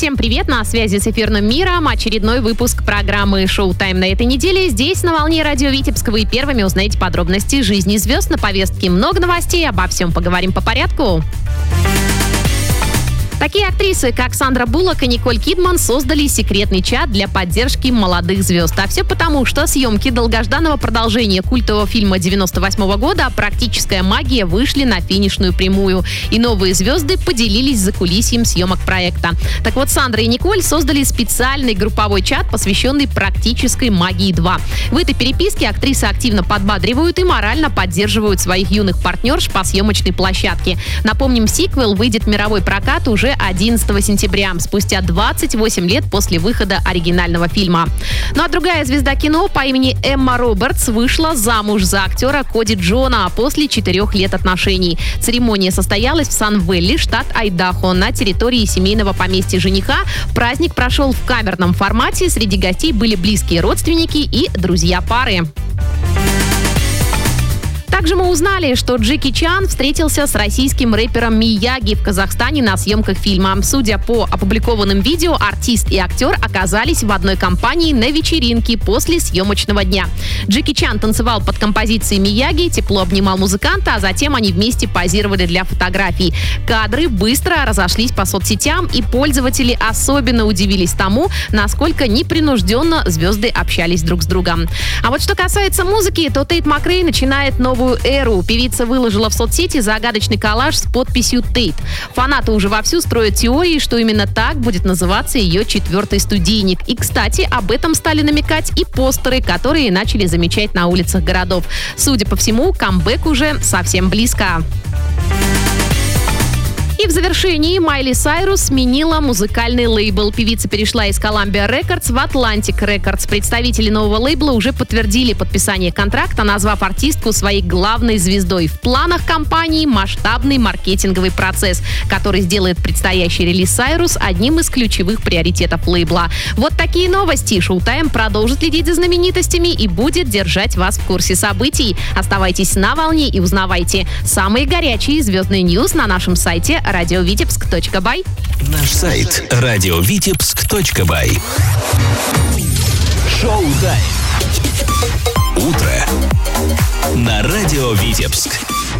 Всем привет, на связи с эфирным миром очередной выпуск программы «Шоу-тайм» на этой неделе. Здесь на волне радио Витебск вы первыми узнаете подробности жизни звезд. На повестке много новостей, обо всем поговорим по порядку. Такие актрисы, как Сандра Буллок и Николь Кидман, создали секретный чат для поддержки молодых звезд. А все потому, что съемки долгожданного продолжения культового фильма 98 года «Практическая магия» вышли на финишную прямую. И новые звезды поделились закулисьем съемок проекта. Так вот, Сандра и Николь создали специальный групповой чат, посвященный «Практической магии 2». В этой переписке актрисы активно подбадривают и морально поддерживают своих юных партнерш по съемочной площадке. Напомним, сиквел выйдет в мировой прокат уже 11 сентября, спустя 28 лет после выхода оригинального фильма. Ну а другая звезда кино по имени Эмма Робертс вышла замуж за актера Коди Джона после 4 лет отношений. Церемония состоялась в Сан-Вэлли, штат Айдахо, на территории семейного поместья жениха. Праздник прошел в камерном формате. Среди гостей были близкие родственники и друзья пары. Также мы узнали, что Джеки Чан встретился с российским рэпером Мияги в Казахстане на съемках фильма. Судя по опубликованным видео, артист и актер оказались в одной компании на вечеринке после съемочного дня. Джеки Чан танцевал под композицией Мияги, тепло обнимал музыканта, а затем они вместе позировали для фотографий. Кадры быстро разошлись по соцсетям, и пользователи особенно удивились тому, насколько непринужденно звезды общались друг с другом. А вот что касается музыки, то Тейт Макрей начинает новую эру. Певица выложила в соцсети загадочный коллаж с подписью «Тейт». Фанаты уже вовсю строят теории, что именно так будет называться ее 4-й студийник. И, кстати, об этом стали намекать и постеры, которые начали замечать на улицах городов. Судя по всему, камбэк уже совсем близко. И в завершении Майли Сайрус сменила музыкальный лейбл. Певица перешла из Columbia Records в Atlantic Records. Представители нового лейбла уже подтвердили подписание контракта, назвав артистку своей главной звездой. В планах компании масштабный маркетинговый процесс, который сделает предстоящий релиз Сайрус одним из ключевых приоритетов лейбла. Вот такие новости. Шоу-тайм продолжит следить за знаменитостями и будет держать вас в курсе событий. Оставайтесь на волне и узнавайте самые горячие звездные ньюс на нашем сайте radiovitebsk.by. Наш сайт radiovitebsk.by. Шоу-тайм. Утро на радио Витебск.